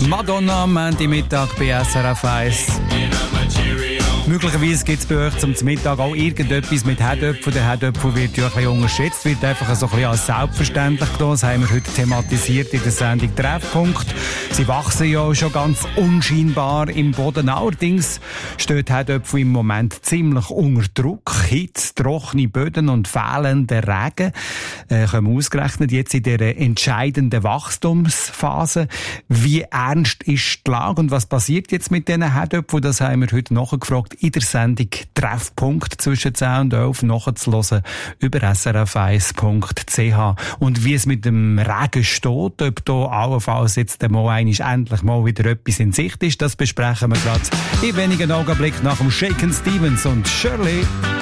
Madonna am Montagmittag bei SRF 1. Möglicherweise gibt es bei euch zum Mittag auch irgendetwas mit Herdöpfel. Der Herdöpfel wird ja ein bisschen unterschätzt, wird einfach so ein bisschen als selbstverständlich genommen. Das haben wir heute thematisiert in der Sendung Treffpunkt. Sie wachsen ja schon ganz unscheinbar im Boden. Allerdings steht Herdöpfel im Moment ziemlich unter Druck. Hitze, trockene Böden und fehlender Regen kommen ausgerechnet jetzt in dieser entscheidenden Wachstumsphase. Wie ernst ist die Lage und was passiert jetzt mit diesen Herdöpfeln? Das haben wir heute nachgefragt in der Sendung Treffpunkt zwischen 10 und 11 nachzuhören über srf1.ch. Und wie es mit dem Regen steht, ob da allenfalls jetzt endlich mal wieder etwas in Sicht ist, das besprechen wir gerade in wenigen Augenblicken nach dem Shakin' Stevens und Shirley.